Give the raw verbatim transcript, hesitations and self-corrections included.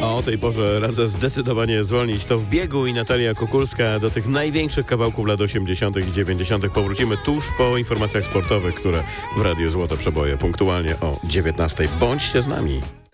A o tej porze radzę zdecydowanie zwolnić to w biegu i Natalia Kukulska. Do tych największych kawałków lat osiemdziesiątych i dziewięćdziesiątych powrócimy tuż po informacjach sportowych, które w Radiu Złote Przeboje punktualnie o dziewiętnastej. Bądźcie z nami.